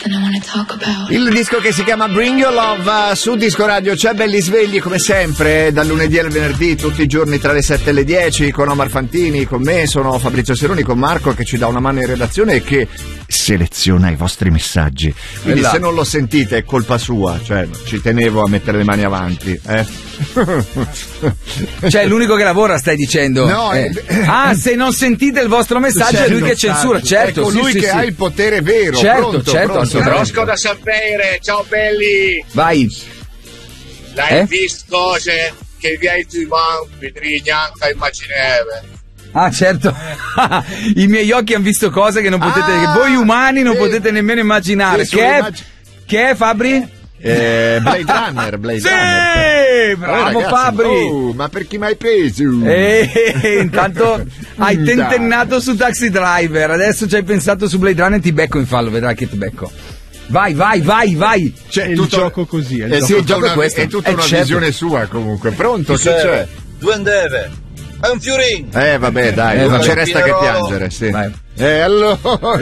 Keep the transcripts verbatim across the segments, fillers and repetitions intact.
Il disco che si chiama Bring Your Love su Disco Radio. C'è Belli Svegli come sempre dal lunedì al venerdì, tutti i giorni tra le sette e le dieci, con Omar Fantini, con me sono Fabrizio Seroni, con Marco che ci dà una mano in redazione e che seleziona i vostri messaggi. Quindi se non lo sentite è colpa sua, cioè ci tenevo a mettere le mani avanti, eh? Cioè l'unico che lavora, stai dicendo? No, eh. eh. Ah, se non sentite il vostro messaggio è lui che censura, certo. È colui sì, che sì, ha sì. il potere vero. Certo, pronto, certo, pronto. Rosco da sapere, ciao belli. Vai. L'hai Eh? visto cose che vi hai tu vedrai neanche immaginare. Ah, certo. I miei occhi hanno visto cose che non potete, Ah, che voi umani non sì. potete nemmeno immaginare. Sì, Che è, sull'immag- che è Fabri? Eh, Blade Runner, Blade Sì, Runner. bravo Eh, ragazzi, Fabri. Oh, ma per chi mi hai preso? E intanto hai tentennato su Taxi Driver, adesso ci hai pensato su Blade Runner e ti becco in fallo, vedrai che ti becco. Vai, vai, vai, vai. C'è È il gioco così, è il è gioco. tutta il gioco una, è questo. è tutta Eh, una certo. visione sua comunque. Pronto? Che c'è? Due andeve. È un fiorin. Eh vabbè dai, Eh, non vabbè. ci resta che Piero. piangere, sì. Vai. Eh allora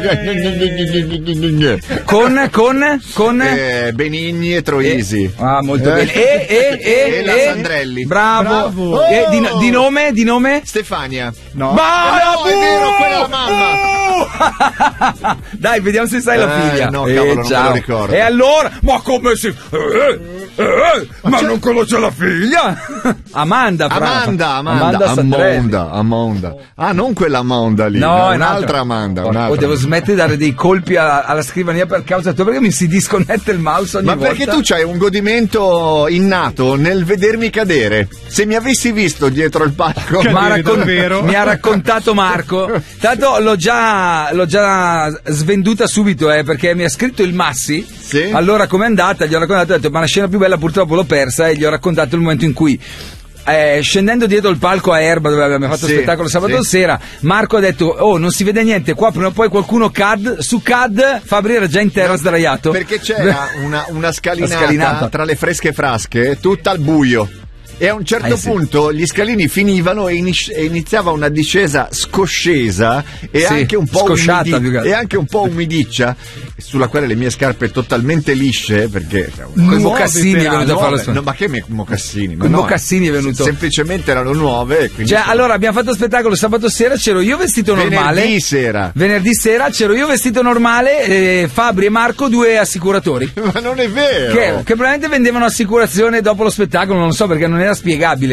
Con, con, con... eh, Benigni e Troisi. Ah, molto Eh. bene. E, e, e, E la e- Sandrelli. Bravo. Bravo. E di, di nome, di nome? Stefania. No. Ma no, è vero, quella è la mamma. Dai, vediamo se sai la Eh, figlia. no, cavolo, non me ciao. lo ricordo. E allora? Ma come si... Eh, eh, ma non conosce la figlia? Amanda, fra. Amanda, Amanda, Sandrelli. Amonda, Amonda. Ah, non quella Amonda lì, No, no, è un'altra Amanda, Oh, un'altra. oh, devo smettere di dare dei colpi alla, alla scrivania per causa tua, perché mi si disconnette il mouse ogni Ma volta. perché tu c'hai un godimento innato nel vedermi cadere? Se mi avessi visto dietro il palco, Cadere, Ma raccon- davvero? mi ha raccontato Marco. Tanto l'ho già, l'ho già svenduta subito, eh, perché mi ha scritto il Massi. Sì. Allora, com'è andata? Gli ho raccontato, ho detto, ma la scena più bella purtroppo l'ho persa, e gli ho raccontato il momento in cui. Eh, scendendo dietro il palco a Erba dove abbiamo fatto Sì, spettacolo sabato sì. sera, Marco ha detto: oh, non si vede niente qua, prima o poi qualcuno cad. Su cad Fabri era già in terra sdraiato perché c'era una, una scalinata, La scalinata. tra le fresche frasche, tutta al buio. E a un certo Eh, sì. punto gli scalini finivano e, inis- e iniziava una discesa scoscesa e Sì, anche un po' scosciata, umidi- più che altro. e anche un po' umidiccia, sulla quale le mie scarpe totalmente lisce, perché con i Nuove, mocassini è peraltro. venuto a fare lo nuove, sport. no, ma che me- mocassini? Con i Ma no, mocassini è venuto. semplicemente erano nuove e quindi Cioè, allora abbiamo fatto spettacolo sabato sera, c'ero io vestito normale. venerdì sera. Venerdì sera c'ero io vestito normale, eh, Fabri e Marco due assicuratori. Ma non è vero. Che, che probabilmente vendevano assicurazione dopo lo spettacolo, non lo so perché non era spiegabile.